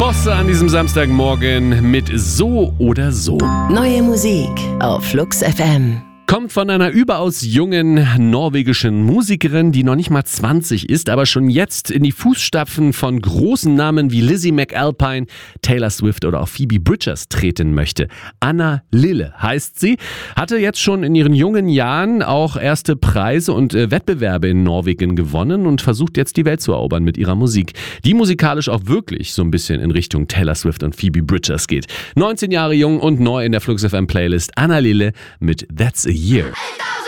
Bosse an diesem Samstagmorgen mit So oder So. Neue Musik auf Flux FM. Kommt von einer überaus jungen norwegischen Musikerin, die noch nicht mal 20 ist, aber schon jetzt in die Fußstapfen von großen Namen wie Lizzie McAlpine, Taylor Swift oder auch Phoebe Bridgers treten möchte. Anna Lille heißt sie, hatte jetzt schon in ihren jungen Jahren auch erste Preise und Wettbewerbe in Norwegen gewonnen und versucht jetzt die Welt zu erobern mit ihrer Musik, die musikalisch auch wirklich so ein bisschen in Richtung Taylor Swift und Phoebe Bridgers geht. 19 Jahre jung und neu in der Flux FM Playlist, Anna Lille mit That's a Year.